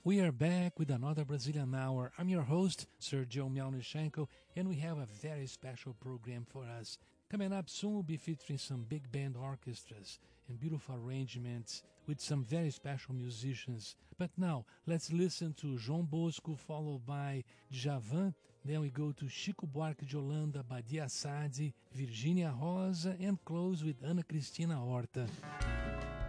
We are back with another Brazilian Hour. I'm your host, Sergio Melnichenko, and we have a very special program for us. Coming up soon, we'll be featuring some big band orchestras and beautiful arrangements with some very special musicians. But now, let's listen to João Bosco, followed by Djavan. Then we go to Chico Buarque de Holanda, Badia Sade, Virginia Rosa, and close with Ana Cristina Horta.